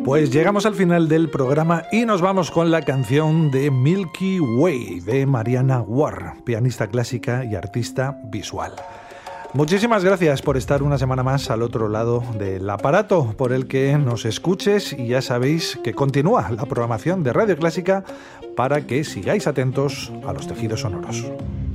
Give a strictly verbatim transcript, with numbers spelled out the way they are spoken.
Pues llegamos al final del programa y nos vamos con la canción de Milky Way de Mariana Ward, pianista clásica y artista visual. Muchísimas gracias por estar una semana más al otro lado del aparato por el que nos escuches, y ya sabéis que continúa la programación de Radio Clásica para que sigáis atentos a los tejidos sonoros.